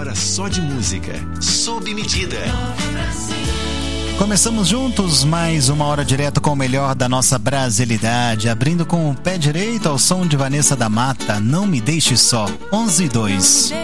hora só de música, sob medida. Começamos juntos mais uma hora direto com o melhor da nossa brasilidade, abrindo com o pé direito ao som de Vanessa da Mata, Não Me Deixe Só, 11:02.